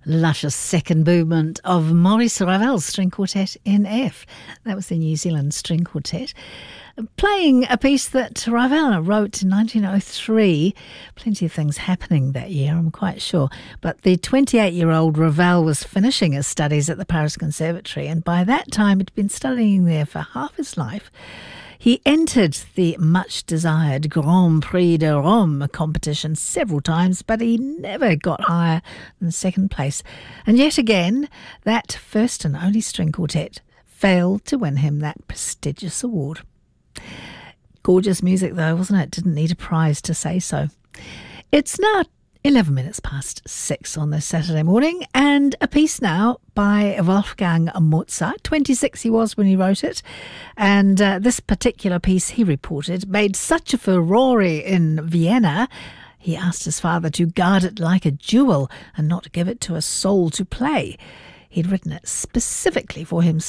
luscious second movement of Maurice Ravel's String Quartet in F. That was the New Zealand String Quartet, playing a piece that Ravel wrote in 1903. Plenty of things happening that year, I'm quite sure. But the 28-year-old Ravel was finishing his studies at the Paris Conservatory, and by that time he'd been studying there for half his life. He entered the much-desired Grand Prix de Rome competition several times, but he never got higher than second place. And yet again, that first and only string quartet failed to win him that prestigious award. Gorgeous music, though, wasn't it? Didn't need a prize to say so. It's now 11 minutes past 6 on this Saturday morning, and a piece now by Wolfgang Mozart. 26 he was when he wrote it, and this particular piece, he reported, made such a furore in Vienna, he asked his father to guard it like a jewel and not give it to a soul to play. He'd written it specifically for himself.